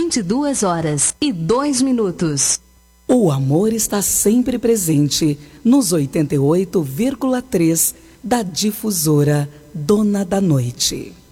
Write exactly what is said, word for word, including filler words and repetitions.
vinte e duas horas e dois minutos. O amor está sempre presente nos oitenta e oito vírgula três da Difusora Dona da Noite.